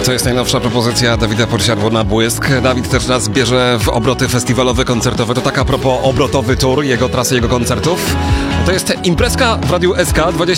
To jest najnowsza propozycja Dawida Podsiadło na Błysk. Dawid też nas bierze w obroty festiwalowe, koncertowe. To tak a propos obrotowy tour, jego trasy, jego koncertów. To jest imprezka w Radiu SK,